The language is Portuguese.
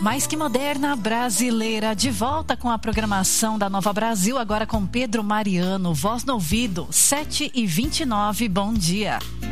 Mais que moderna, brasileira, de volta com a programação da Nova Brasil, agora com Pedro Mariano, Voz no Ouvido, 7h29, bom dia.